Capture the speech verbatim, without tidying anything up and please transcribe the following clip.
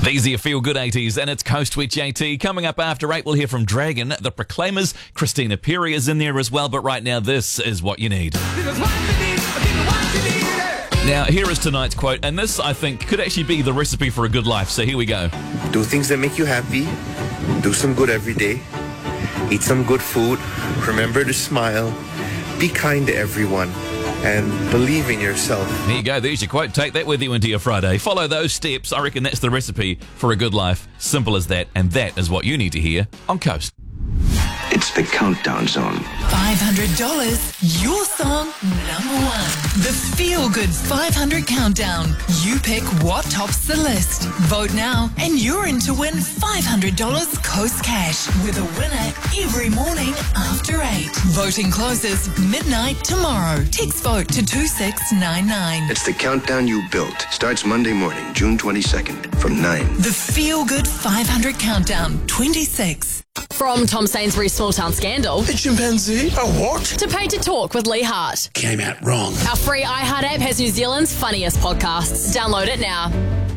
These are your feel-good eighties, and it's Coast with J T. Coming up after eight, we'll hear from Dragon, The Proclaimers. Christina Perry is in there as well, but right now, this is what you need. Now, here is tonight's quote, and this, I think, could actually be the recipe for a good life, so here we go. Do things that make you happy. Do some good every day. Eat some good food. Remember to smile. Be kind to everyone. And believe in yourself. There you go. There's your quote. Take that with you into your Friday. Follow those steps. I reckon that's the recipe for a good life. Simple as that. And that is what you need to hear on Coast. It's the Countdown Zone. five hundred dollars, your song number one. The Feel Good five hundred Countdown. You pick what tops the list. Vote now and you're in to win five hundred dollars Coast Cash with a winner every morning after eight. Voting closes midnight tomorrow. Text vote to two six nine nine. It's the Countdown You Built. Starts Monday morning, June twenty-second from nine. The Feel Good five hundred Countdown, twenty-six. From Tom Sainsbury's Small Town Scandal. A chimpanzee? A what? To Paid to Talk with Lee Hart. Came out wrong. Our free iHeart app has New Zealand's funniest podcasts. Download it now.